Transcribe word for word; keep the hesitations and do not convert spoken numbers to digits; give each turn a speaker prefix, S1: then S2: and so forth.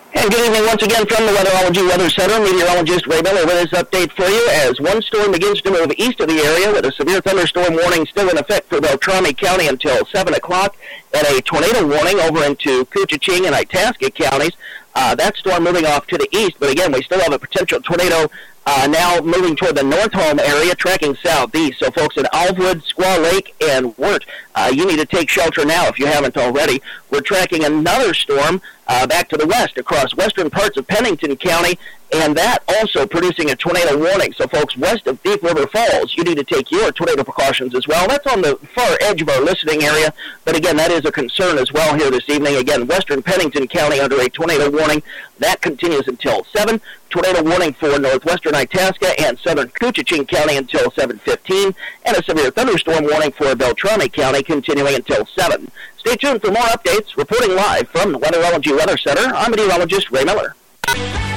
S1: And good evening once again from the Weatherology Weather Center. Meteorologist Ray Miller with this update for you as one storm begins to move east of the area with a severe thunderstorm warning still in effect for Beltrami County until seven o'clock and a tornado warning over into Koochiching and Itasca counties. Uh, that storm moving off to the east, but again, we still have a potential tornado uh, now moving toward the North Home area, tracking southeast. So folks in Alvwood, Squaw Lake, and Wirt, uh, you need to take shelter now if you haven't already. We're tracking another storm uh, back to the west across western parts of Pennington County, and that also producing a tornado warning. So folks west of Thief River Falls, you need to take your tornado precautions as well. That's on the far edge of our listening area, but again, that is a concern as well here this evening. Again, western Pennington County under a tornado warning. That continues until seven. Tornado warning for northwestern Itasca and southern Koochiching County until seven fifteen, and a severe thunderstorm warning for Beltrami County continuing until seven. Stay tuned for more updates. Reporting live from the Weatherology Weather Center, I'm meteorologist Ray Miller.